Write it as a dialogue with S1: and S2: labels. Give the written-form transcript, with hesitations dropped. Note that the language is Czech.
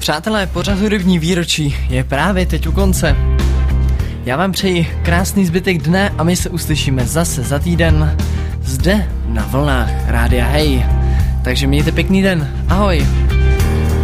S1: Přátelé, pořad Hudební výročí je právě teď u konce. Já vám přeji krásný zbytek dne a my se uslyšíme zase za týden zde na vlnách Rádia Hej. Takže mějte pěkný den. Ahoj.